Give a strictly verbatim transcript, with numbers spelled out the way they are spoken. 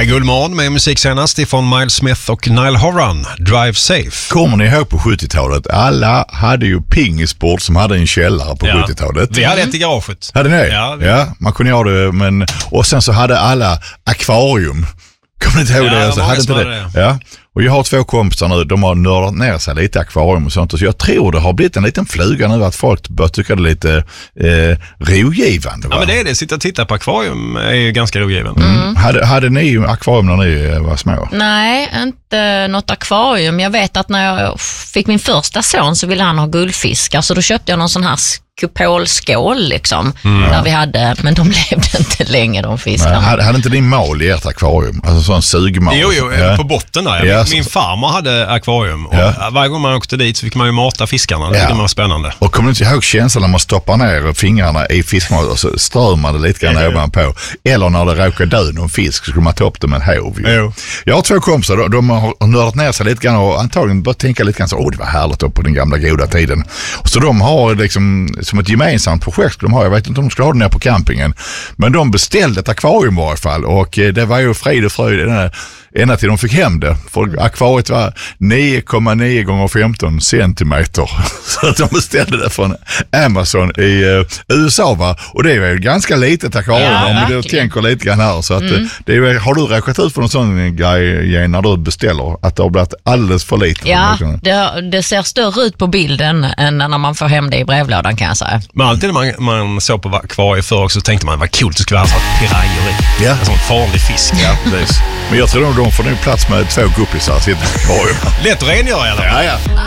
Ja, guldmorgon med musik senast ifrån Miles Smith och Niall Horan, Drive Safe. Kommer ni ihåg på sjuttiotalet? Alla hade ju pingisbord som hade en källare på ja. sjuttiotalet. Vi hade ett i garaget. Hade ni? Ja, vi... ja, man kunde göra det, men... Och sen så hade alla akvarium. Kommer ni inte ihåg ja, det? Alltså, hade inte det? det? Ja. Och jag har två kompisar nu, de har nördat ner sig lite i akvarium och sånt. Så jag tror det har blivit en liten fluga nu att folk börjar tycka det är lite eh, rogivande. Va? Ja, men det är det. Sitta och titta på akvarium är ju ganska rogivande. Mm. Mm. Hade, hade ni akvarium när ni var små? Nej, inte något akvarium. Jag vet att när jag fick min första son så ville han ha guldfiskar. Så då köpte jag någon sån här kupolskål liksom. Mm. Där vi hade, men de levde inte länge, de fiskarna. Hade, hade inte din mal i ert akvarium? Alltså sån sugmal? Jo, jo, ja. På botten där. Ja, min farmor hade akvarium och ja. varje gång man åkte dit så fick man ju mata fiskarna. Det ja. tyckte man var spännande. Och kommer du inte ihåg känslan när man stoppar ner fingrarna i fiskmat och så strör man det lite grann ja, ovanpå? Eller när det råkar dö någon fisk så skulle man ta upp det med en hov. Jo. Jag har två kompisar, de, de har nördat ner sig lite grann och antagligen börjat tänka lite grann så, åh det var härligt då på den gamla goda tiden. Så de har liksom som ett gemensamt projekt, de har, jag vet inte om de skulle ha det ner på campingen, men de beställde ett akvarium i varje fall och det var ju frid och fröjd ända till de fick hem det. För akvariet var nio komma nio gånger femton centimeter. Så att de beställde det från Amazon i uh, U S A, va? Och det är ju ganska litet akvarium ja, om du tänker lite grann här. Så att, mm. det är, har du råkat ut för någon sån grej när du beställer? Att det har blivit alldeles för lite? Ja, det, det ser större ut på bilden än när man får hem det i brevlådan, kan jag säga. Men alltid när man, man såg på akvariet förr också så tänkte man, vad coolt det skulle vara så att pirajer i. Ja. En sån farlig fisk. Ja, precis. Men jag tror att de får nu plats med två guppisar i sitt akvarium. Lätt att rengöra eller? Ja, ja.